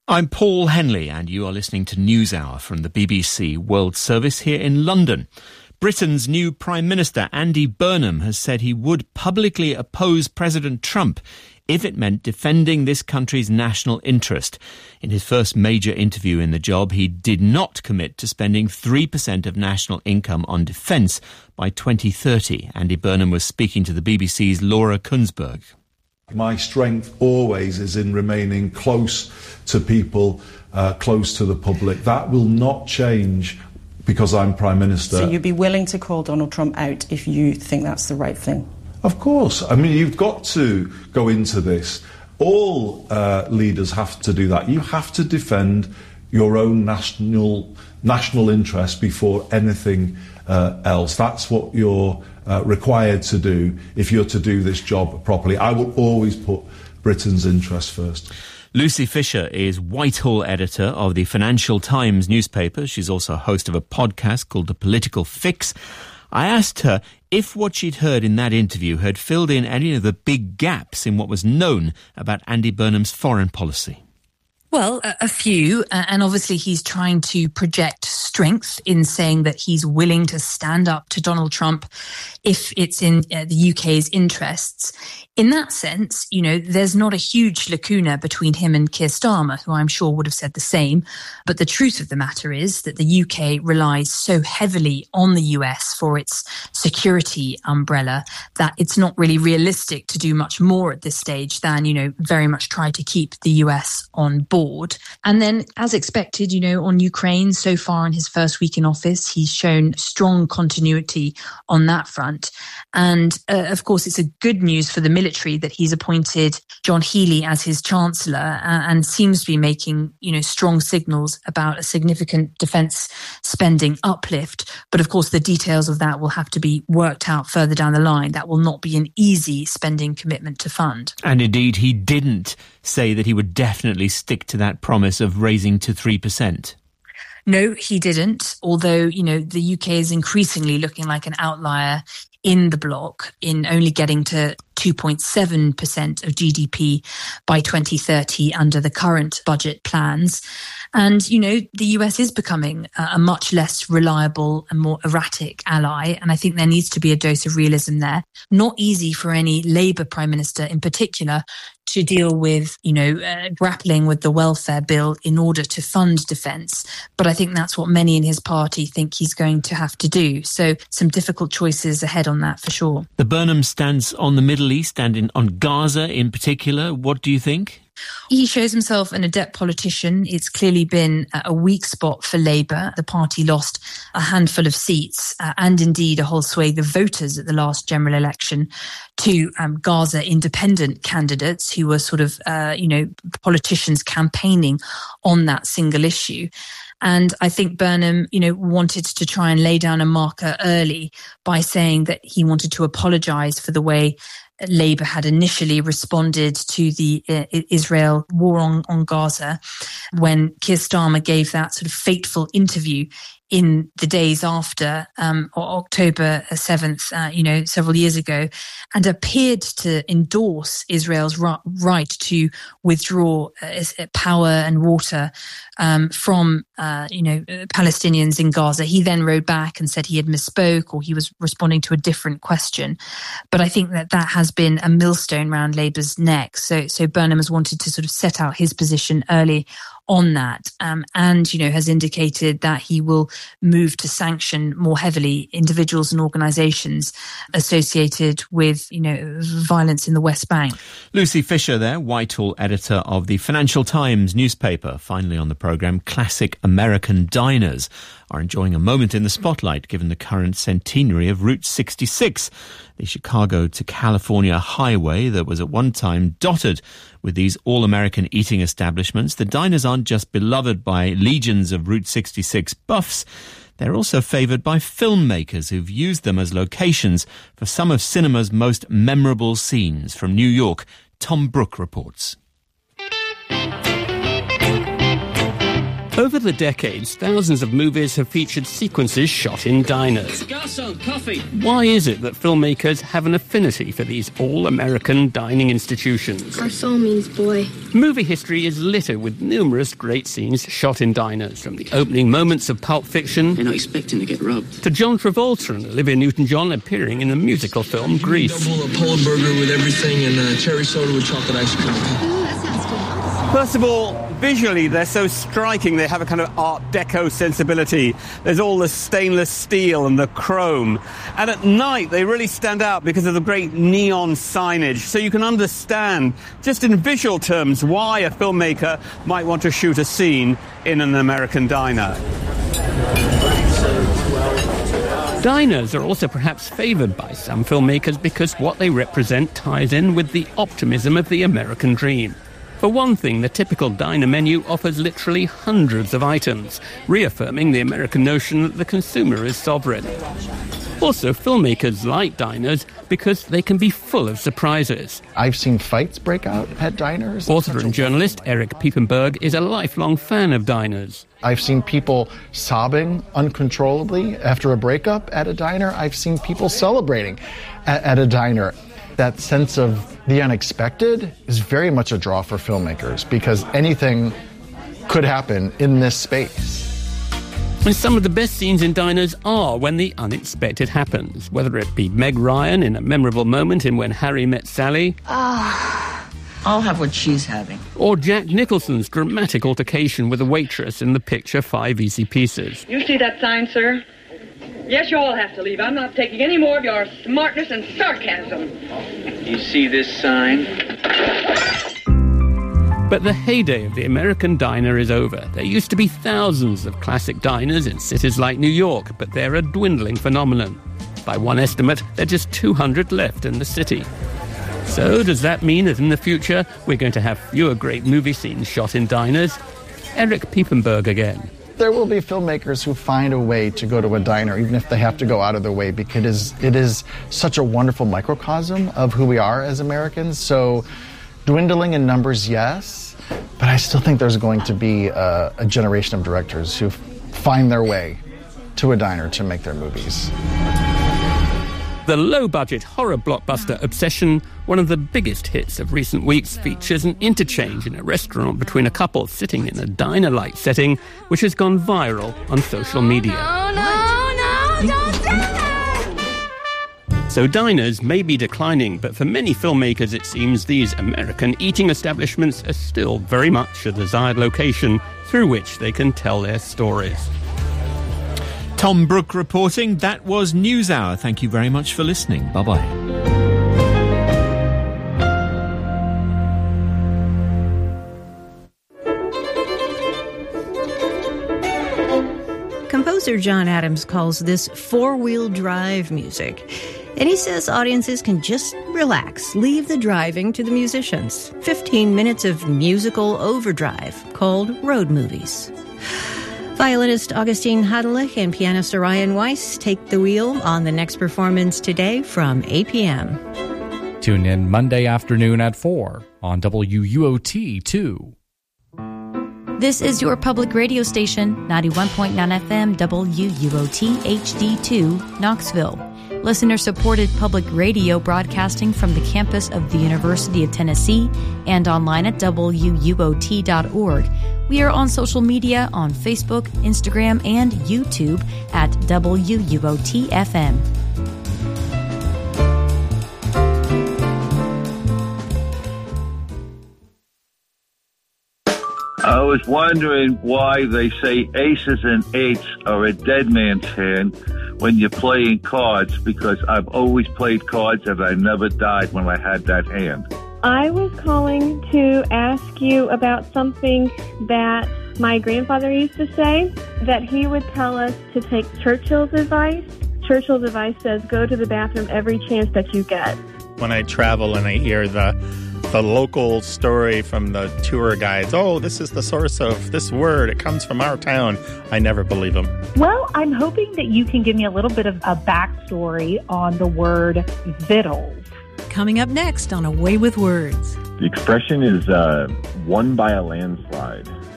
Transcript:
I'm Paul Henley, and you are listening to NewsHour from the BBC World Service here in London. Britain's new Prime Minister, Andy Burnham, has said he would publicly oppose President Trump if it meant defending this country's national interest. In his first major interview in the job, he did not commit to spending 3% of national income on defence by 2030. Andy Burnham was speaking to the BBC's Laura Kunsberg. My strength always is in remaining close to people, close to the public. That will not change because I'm Prime Minister. So you'd be willing to call Donald Trump out if you think that's the right thing? Of course. I mean, you've got to go into this. All leaders have to do that. You have to defend your own national interest before anything else. That's what you're required to do if you're to do this job properly. I will always put Britain's interest first. Lucy Fisher is Whitehall editor of the Financial Times newspaper. She's also host of a podcast called The Political Fix. I asked her if what she'd heard in that interview had filled in any of the big gaps in what was known about Andy Burnham's foreign policy. Well, a few, and obviously he's trying to project strength in saying that he's willing to stand up to Donald Trump if it's in the UK's interests. In that sense, you know, there's not a huge lacuna between him and Keir Starmer, who I'm sure would have said the same. But the truth of the matter is that the UK relies so heavily on the US for its security umbrella that it's not really realistic to do much more at this stage than, you know, very much try to keep the US on board. And then, as expected, you know, on Ukraine, so far in his first week in office, he's shown strong continuity on that front. And of course, it's a good news for the military that he's appointed John Healey as his chancellor and seems to be making, you know, strong signals about a significant defence spending uplift. But of course, the details of that will have to be worked out further down the line. That will not be an easy spending commitment to fund. And indeed, he didn't say that he would definitely stick to that promise of raising to 3%. No, he didn't. Although, you know, the UK is increasingly looking like an outlier in the bloc in only getting to 2.7% of GDP by 2030 under the current budget plans. And, you know, the US is becoming a much less reliable and more erratic ally. And I think there needs to be a dose of realism there. Not easy for any Labour Prime Minister in particular to deal with, you know, grappling with the welfare bill in order to fund defence. But I think that's what many in his party think he's going to have to do. So some difficult choices ahead on that for sure. The Burnham stance on the Middle East and on Gaza in particular, what do you think? He shows himself an adept politician. It's clearly been a weak spot for Labour. The party lost a handful of seats and indeed a whole swathe of voters at the last general election to Gaza independent candidates who were sort of, you know, politicians campaigning on that single issue. And I think Burnham, you know, wanted to try and lay down a marker early by saying that he wanted to apologise for the way Labour had initially responded to the Israel war on Gaza when Keir Starmer gave that sort of fateful interview in the days after October 7th, you know, several years ago, and appeared to endorse Israel's right to withdraw power and water from, you know, Palestinians in Gaza. He then wrote back and said he had misspoke or he was responding to a different question. But I think that has been a millstone round Labour's neck. So Burnham has wanted to sort of set out his position early on that, and, you know, has indicated that he will move to sanction more heavily individuals and organisations associated with, you know, violence in the West Bank. Lucy Fisher there, Whitehall editor of the Financial Times newspaper. Finally on the programme, classic American diners are enjoying a moment in the spotlight given the current centenary of Route 66, the Chicago to California highway that was at one time dotted with these all-American eating establishments. The diners aren't just beloved by legions of Route 66 buffs, they're also favoured by filmmakers who've used them as locations for some of cinema's most memorable scenes. From New York, Tom Brooke reports. Over the decades, thousands of movies have featured sequences shot in diners. Garçon, coffee. Why is it that filmmakers have an affinity for these all-American dining institutions? Garçon means boy. Movie history is littered with numerous great scenes shot in diners, from the opening moments of Pulp Fiction... They're not expecting to get robbed. ...to John Travolta and Olivia Newton-John appearing in the musical film Grease. Double a Poland burger with everything and cherry soda with chocolate ice cream. Ooh, that sounds good. First of all, visually, they're so striking. They have a kind of Art Deco sensibility. There's all the stainless steel and the chrome. And at night, they really stand out because of the great neon signage. So you can understand, just in visual terms, why a filmmaker might want to shoot a scene in an American diner. Diners are also perhaps favoured by some filmmakers because what they represent ties in with the optimism of the American dream. For one thing, the typical diner menu offers literally hundreds of items, reaffirming the American notion that the consumer is sovereign. Also, filmmakers like diners because they can be full of surprises. I've seen fights break out at diners. Author and journalist Eric Piepenburg is a lifelong fan of diners. I've seen people sobbing uncontrollably after a breakup at a diner. I've seen people celebrating at a diner. That sense of the unexpected is very much a draw for filmmakers because anything could happen in this space. And some of the best scenes in diners are when the unexpected happens, whether it be Meg Ryan in a memorable moment in When Harry Met Sally. I'll have what she's having. Or Jack Nicholson's dramatic altercation with a waitress in the picture 5 Easy Pieces. You see that sign, sir? Yes, you all have to leave. I'm not taking any more of your smartness and sarcasm. You see this sign? But the heyday of the American diner is over. There used to be thousands of classic diners in cities like New York, but they're a dwindling phenomenon. By one estimate, there are just 200 left in the city. So does that mean that in the future we're going to have fewer great movie scenes shot in diners? Eric Piepenburg again. There will be filmmakers who find a way to go to a diner, even if they have to go out of their way, because it is such a wonderful microcosm of who we are as Americans. So dwindling in numbers, yes, but I still think there's going to be a generation of directors who find their way to a diner to make their movies. The low-budget horror blockbuster Obsession, one of the biggest hits of recent weeks, features an interchange in a restaurant between a couple sitting in a diner-like setting, which has gone viral on social media. No, don't do that! So diners may be declining, but for many filmmakers it seems these American eating establishments are still very much a desired location through which they can tell their stories. Tom Brooke reporting. That was NewsHour. Thank you very much for listening. Bye-bye. Composer John Adams calls this four-wheel drive music. And he says audiences can just relax, leave the driving to the musicians. 15 minutes of musical overdrive called road movies. Violinist Augustine Hadelich and pianist Orion Weiss take the wheel on the next performance today from 8 p.m. Tune in Monday afternoon at 4 on WUOT2. This is your public radio station, 91.9 FM WUOT HD2, Knoxville. Listener-supported public radio broadcasting from the campus of the University of Tennessee and online at WUOT.org. We are on social media on Facebook, Instagram, and YouTube at WUOT-FM. I was wondering why they say aces and eights are a dead man's hand when you're playing cards, because I've always played cards and I never died when I had that hand. I was calling to ask you about something that my grandfather used to say, that he would tell us to take Churchill's advice. Churchill's advice says, go to the bathroom every chance that you get. When I travel and I hear the local story from the tour guides, oh, this is the source of this word, it comes from our town, I never believe them. Well, I'm hoping that you can give me a little bit of a backstory on the word vittles. Coming up next on A Way with Words. The expression is won by a landslide.